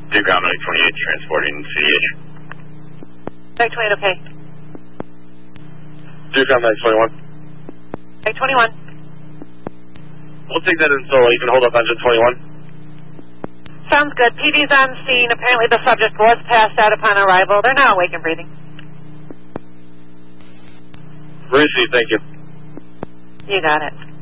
Duke Omni 28 transporting CH. Back 28, okay. Duke Omni 21. Back 21. We'll take that in solo. You can hold up engine 21. Sounds good. PD's on scene. Apparently the subject was passed out upon arrival. They're now awake and breathing. Received, thank you. You got it.